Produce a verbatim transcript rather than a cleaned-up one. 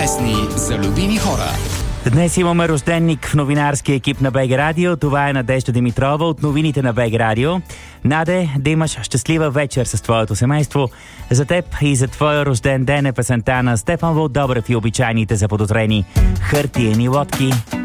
Песни за любими хора. Днес имаме рожденник в новинарския екип на БГ Радио. Това е Надежда Димитрова от новините на БГ Радио. Наде, да имаш щастлива вечер с твоето семейство. За теб и за твоя рожден ден е песента на Стефан Вълдобрев и обичайните заподозрени хартиени лодки.